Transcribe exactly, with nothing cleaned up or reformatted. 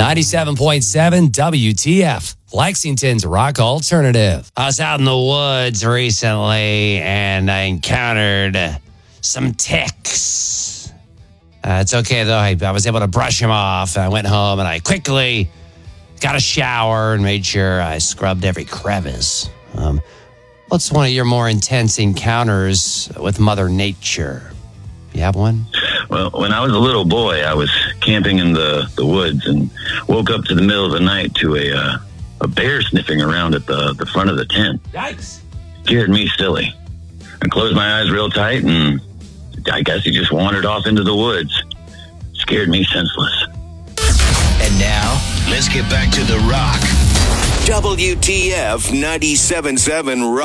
ninety-seven point seven W T F, Lexington's rock alternative. I was out in the woods recently and I encountered some ticks. Uh, it's okay, though. I, I was able to brush them off. I went home and I quickly got a shower and made sure I scrubbed every crevice. Um, what's one of your more intense encounters with Mother Nature? You have one? Well, when I was a little boy, I was camping in the, the woods and woke up to the middle of the night to a uh, a bear sniffing around at the, the front of the tent. Yikes. Scared me silly. I closed my eyes real tight and I guess he just wandered off into the woods. Scared me senseless. And now, let's get back to The Rock. W T F ninety-seven point seven Rock.